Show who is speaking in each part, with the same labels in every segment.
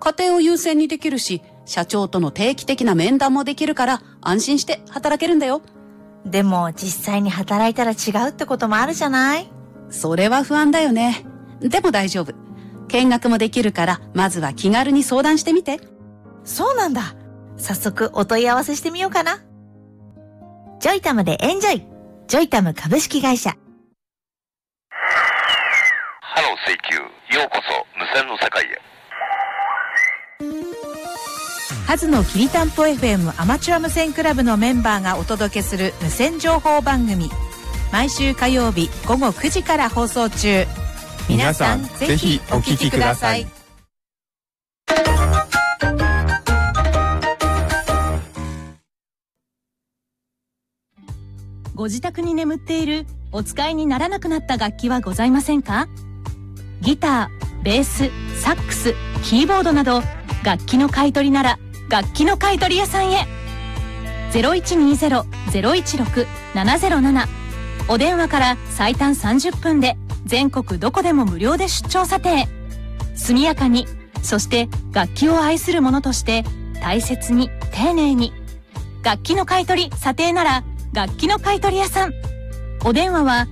Speaker 1: 家庭を優先にできるし、社長との定期的な面談もできるから安心して働けるんだよ。
Speaker 2: でも実際に働いたら違うってこともあるじゃない？
Speaker 1: それは不安だよね。でも大丈夫。見学もできるからまずは気軽に相談してみて。
Speaker 2: そうなんだ。早速お問い合わせしてみようかな。ジョイタムでエンジョイ。ジョイタム株式会社。
Speaker 3: ハロー請求。ようこそ無線の世界へ。
Speaker 2: ハズのきりたんぽ FM アマチュア無線クラブのメンバーがお届けする無線情報番組。毎週火曜日午後9時から放送中。皆さんぜひお聞きください。
Speaker 4: ご自宅に眠っているお使いにならなくなった楽器はございませんか？ギター、ベース、サックス、キーボードなど楽器の買い取りなら楽器の買い取り屋さんへ。 0120-016-707 お電話から最短30分で全国どこでも無料で出張査定。速やかに、そして楽器を愛する者として大切に丁寧に。楽器の買い取り査定なら楽器の買い取り屋さん。お電話は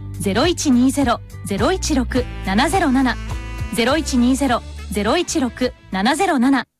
Speaker 4: 0120-016-707 0120-016-707